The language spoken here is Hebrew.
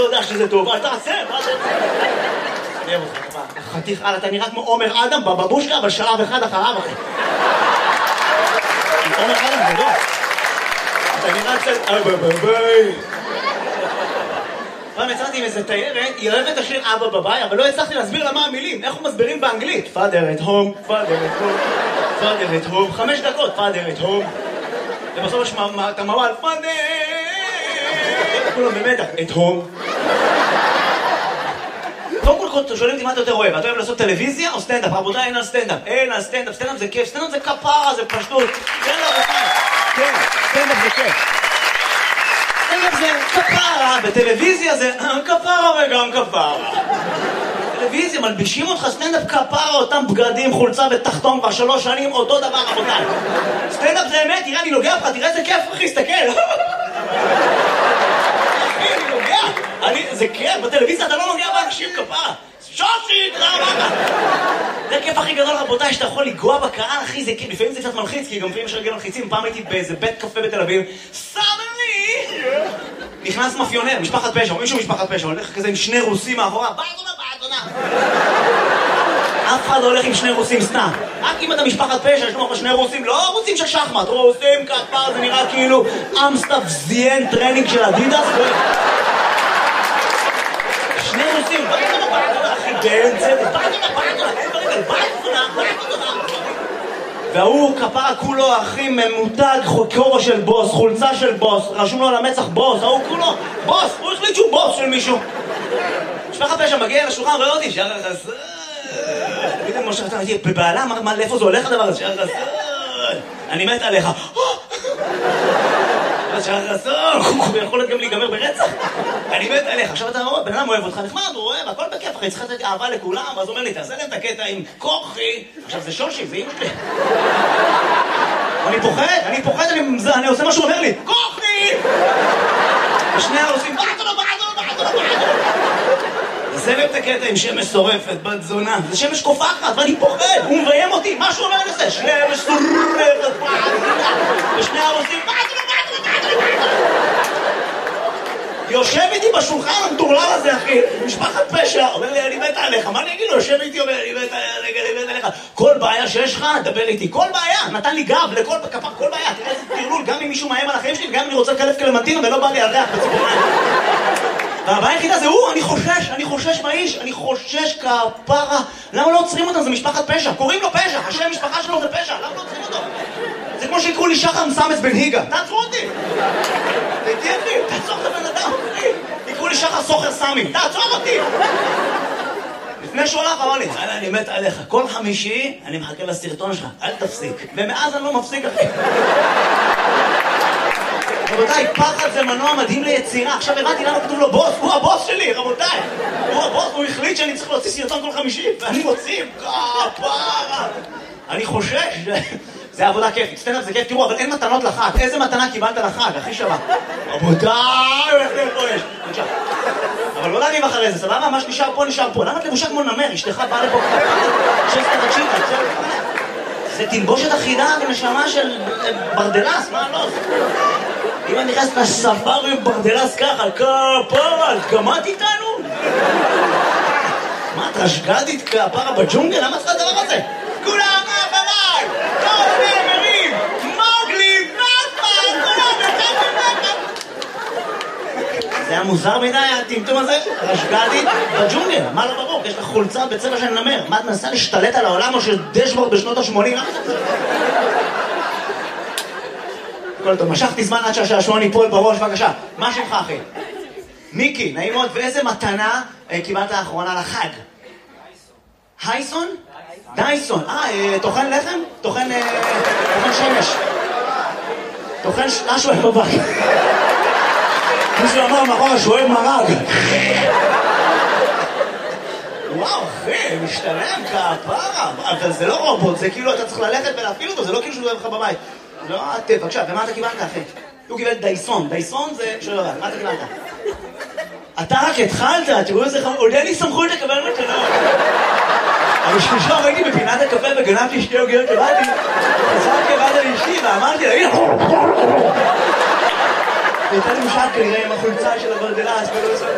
יודע שזה טוב, אל תעשה, מה זה? אני אוהב אותך, חתיך על, אתה נראה כמו עומר אדם בבבושקה, אבל שלב אחד אחריו, אחי. עומר אדם, זה לא. אתה נראה קצת... ביי. פעם יצאתי עם איזה תיירת, היא אוהבת השיר אבא בביי, אבל לא הצלחתי להסביר לה מה המילים, איך הוא מסבירים באנגלית. Father at home, Father at home, Father at home, 5 דקות, Father at home. ובסוף יש את המעל, Father! כולם במתח, at home. קודם כל שואלים אותי מה אתה יותר אוהב, אתה אוהב לעשות טלוויזיה או סטנדאפ? רבותיי, אין על סטנדאפ, אין על סטנדאפ, סטנדאפ זה כיף, סטנדאפ זה כפרה, זה פשטות. כן, רבותיי, כן, סטנדאפ זה כיף. סטנדאפ זה כפרה, בטלוויזיה זה כפרה וגם כפרה. טלוויזיה, מלבישים אותך סטנדאפ כפרה, אותם בגדים, חולצה ותחתון כבר 3 שנים, אותו דבר, רבותיי. סטנדאפ זה אמת, תראה, אני נוגע לך, תראה איזה כיף, אחי, סתכל. אחי, אני נוגע. זה כיף, בטלוויזיה אתה לא נוגע באנשים כפרה. שושי, תודה רבה. זה הכיף הכי גדול, רבותיי, שאתה יכול לגוע בקהל, אחי, זה כיף. לפעמים זה קצת מלחיץ, כי גם לפעמים יש רגל מלחיצים. פעם הייתי באיזה בית קפה בתל אביב, סדני! נכנס מאפיונר, משפחת פשע, או מישהו משפחת פשע, הולך כזה עם 2 רוסים מאחורה, באתונה. אף אחד לא הולך עם 2 רוסים סתם. רק אם אתה משפחת פשע, יש לך 2 רוסים, לא רוסים של שחמט, רוסים כפר, זה נראה כאילו אמסטאפ זיין טרנינג של אדידס. 2 רוסים, באתונה, אחי, באתונה. והוא כפרה כולו, אחי, ממותג, כובע של בוס, חולצה של בוס, רשום לו על המצח בוס, ההוא כולו, בוס, הוא החליט שהוא בוס של מישהו. משפחת פשע מגיע לשולחן, רואה אותי, שער החסון. פתאום משה חתם, בבעלה, לאיפה זה הולך הדבר הזה? שער החסון. אני מת עליך. שער החסון, הוא יכול גם להיגמר ברצח. אני מת עליך. עכשיו אתה אומר, בן אדם אוהב אותך, נחמד, הוא אוהב, הכל בכיף, אחי, צריך לתת אהבה לכולם, ואז הוא אומר לי, תעשה להם את הקטע עם כוחי. עכשיו זה שושי, זה אימא שלי. אני פוחד, אני עושה מה שהוא אומר לי, כוחי! ושני העושים, באתונה. זה להם את הקטע עם שמש שורפת, בת זונה. זה שמש קופחת, ואני פוחד, הוא מביים אותי, מה שהוא אומר לי זה, שמש שורפת, ושני העושים, באתונה. יושב איתי בשולחן המטורלל הזה, אחי, משפחת פשע, אומר לי, אני מת עליך, מה אני אגיד לו? יושב איתי, אומר לי, אני מת עליך. כל בעיה שיש לך, דבר איתי, כל בעיה, נתן לי גב לכל כפר, כל בעיה, תראה איזה תרלול, גם אם מישהו מאיים על החיים שלי, גם אם אני רוצה לקלף קלמנטינה ולא בא לי על ריח בציפורניים. והבעיה היחידה זה הוא, אני חושש מהאיש, אני חושש כפרה. למה לא עוצרים אותם? זה משפחת פשע, קוראים לו פשע, השם משפחה שלו זה פשע, למה לא עוצרים אותו? זה כמו שיקראו לי שחר מסמס בן היגה, תעצרו אותי! תהייתי אחי, תעצור את הבן אדם, אחי! יקראו לי שחר סוחר סמי, תעצור אותי! לפני שהוא הלך אמר לי, אני מת עליך, כל חמישי אני מחכה לסרטון שלך, אל תפסיק. ומאז אני לא מפסיק, אחי. רבותיי, פחד זה מנוע מדהים ליצירה. עכשיו הבנתי למה כתוב לו בוס, הוא הבוס שלי, רבותיי. הוא הבוס, הוא החליט שאני צריך להוציא סרטון כל חמישי, ואני מוציא, כפרה. אני חושש. זה עבודה כיפית, סטנדאפ זה כיף, תראו, אבל אין מתנות לחג. איזה מתנה קיבלת לחג, הכי שווה? רבותיי, איך זה פה יש? בבקשה. אבל לא להגיב אחרי זה, סבבה? מה שנשאר פה, נשאר פה. למה את לבושה כמו נמר? אשתך באה לפה שסטה תקשיב, זה תלבושת אחידה ונשמה של ברדלס, מה לא? אם אני נכנס לספארי ברדלס ככה, כפרה, את גמרת איתנו? מה, את רשגדית כפרה בג'ונגל? למה צריכה הדבר הזה? כולם אחריי! כל נאמרים! מוגלי! נטמן! כולם נטמן! זה היה מוזר מדי, הטמטום הזה? רשגדית בג'ונגל, מה לא ברור? יש לך חולצה בצבע של נמר. מה, את מנסה להשתלט על העולם או של דשבורד בשנות ה-80? למה זה? כל טוב, משכתי זמן עד שהשעשועון ייפול בראש, בבקשה. מה שמך, אחי? מיקי, נעים מאוד. ואיזה מתנה קיבלת האחרונה לחג? הייסון? דייסון. תוכן לחם? תוכן שמש. תוכן משהו אוהב בבק. מישהו אמר מאחורה שהוא אוהב מרג. וואו, אחי, משתלם כפרה. אבל זה לא רובוט, זה כאילו אתה צריך ללכת ולהפעיל אותו, זה לא כאילו שהוא אוהב לך בבית. לא, בבקשה, ומה אתה קיבלת, אחי? הוא קיבל דייסון. דייסון זה... שלא יודע, מה אתה קיבלת? אתה רק התחלת, תראו איזה חמור, עוד אין לי סמכות לקבל מתנות. אבל שלושה ראיתי בפינת הקפה וגנבתי 2 עוגיות לבאתי, חזרתי לבד על אשתי ואמרתי לה, הנה! הייתה לי משל כנראה עם החולצה של הברדלס,